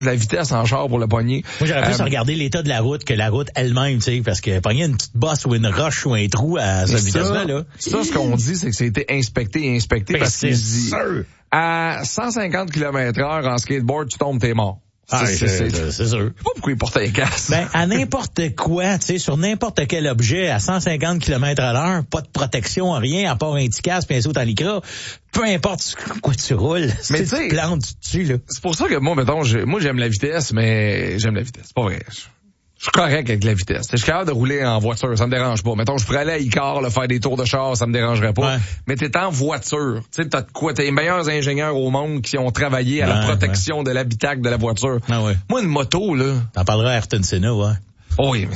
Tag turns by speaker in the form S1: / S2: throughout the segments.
S1: la vitesse en char pour le pogner.
S2: Moi, j'aurais plus regarder l'état de la route que la route elle-même, tu sais, parce que pogner une petite bosse ou une roche ou un trou à cette vitesse-là, là.
S1: Ça, ce qu'on dit, c'est que c'était inspecté parce qu'il dit,
S2: sûr.
S1: à 150 km/h en skateboard, tu tombes, t'es mort.
S2: Ah, c'est sûr.
S1: Je sais pas pourquoi il portait les casques.
S2: Ben, à n'importe quoi, tu sais, sur n'importe quel objet, à 150 km/h, pas de protection, rien, à part un petit casque et un saut en lycra. Peu importe quoi tu roules.
S1: Mais
S2: tu te plantes, tu tues, là.
S1: C'est pour ça que moi, mettons, moi, j'aime la vitesse, mais j'aime la vitesse. C'est pas vrai. Je suis correct avec la vitesse. Je suis capable de rouler en voiture, ça me dérange pas. Mettons, je pourrais aller à Icar, faire des tours de char, ça me dérangerait pas.
S2: Ouais.
S1: Mais t'es en voiture. Tu sais, t'as de quoi? T'as les meilleurs ingénieurs au monde qui ont travaillé à la protection de l'habitacle de la voiture.
S2: Ah ouais.
S1: Moi, une moto, là.
S2: T'en parleras à Ayrton Senna, ouais.
S1: Oh oui, mais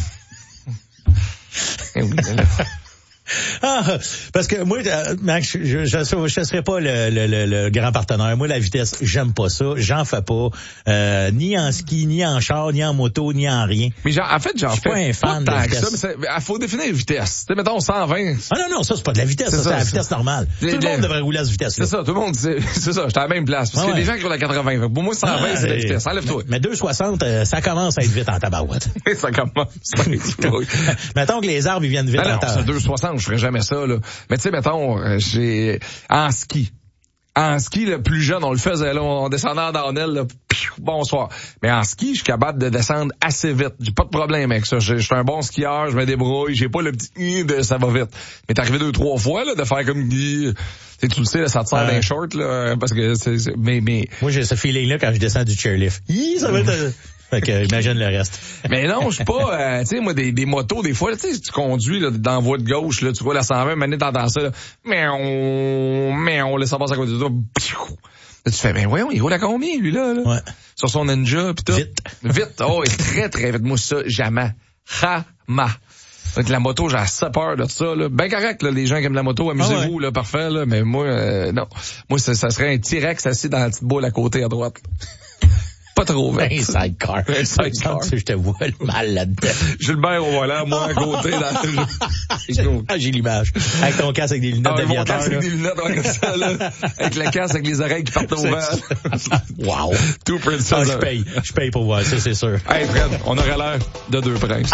S1: oui, mais là.
S2: Ah, parce que moi, Max, je serais pas le grand partenaire. Moi, la vitesse, j'aime pas ça. J'en fais pas. Ni en ski, ni en char, ni en moto, ni en rien.
S1: Mais en fait, j'en fais
S2: pas un fan de
S1: tant que
S2: vitesse.
S1: ça, mais faut définir la vitesse. Tu sais, mettons 120.
S2: Ah non, ça, c'est pas de la vitesse, c'est la vitesse normale. Tout le monde devrait rouler à cette vitesse-là.
S1: C'est ça, tout le monde, c'est ça, j'étais à la même place. Parce qu'il y a des gens qui roulent à 80. Pour moi, 120, c'est la vitesse. Enlève-toi.
S2: Mais 260, ça commence à être vite en tabarouette.
S1: Ça commence à être vite.
S2: Mettons que les arbres, ils viennent vite en tabarouette.
S1: C'est 260, je ferais jamais ça, là. Mais tu sais, mettons, en ski. En ski, le plus jeune, on le faisait, là, on descendait en downhill, là, bonsoir. Mais en ski, je suis capable de descendre assez vite. J'ai pas de problème avec ça. Je suis un bon skieur, je me débrouille, j'ai pas le petit de ça va vite. Mais t'es arrivé 2-3 fois, là, de faire comme tu le sais, là, ça te sort d'un short, là, parce que mais.
S2: Moi, j'ai ce feeling-là quand je descends du chairlift. Ça va être... Fait que, imagine le reste.
S1: Mais non, je suis pas, tu sais, moi, des motos, des fois, tu sais, tu conduis, là, dans la voie de gauche, là, tu vois la 120, maintenant, t'entends ça, là, mais on laisse passer à côté de toi. Là, tu fais, ben voyons, il roule à combien, lui, là?
S2: Ouais.
S1: Sur son Ninja, pis tout. Vite. Oh, très, très vite. Moi, ça, jamais. Avec la moto, j'ai assez peur de ça, là. Ben correct, là, les gens qui aiment la moto, amusez-vous, là, parfait, là. Mais moi, non. Moi, ça serait un T-Rex assis dans la petite boule à côté, à droite. Pas trop vite.
S2: Un sidecar. Je te vois le mal là-dedans.
S1: Gilbert au volant, moi à côté dans
S2: j'ai l'image. Avec ton casque avec des lunettes d'aviateur.
S1: Avec des lunettes, comme ça, là. Avec le casque avec les oreilles qui partent au vent.
S2: Wow.
S1: Two Princes.
S2: Je paye pour voir ça, c'est sûr.
S1: Hey Fred, on aurait l'air de deux princes.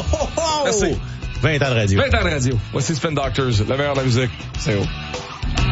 S1: Merci.
S2: 20 ans de radio.
S1: 20 ans de radio. Voici Spin Doctors, le meilleur de la musique. C'est haut.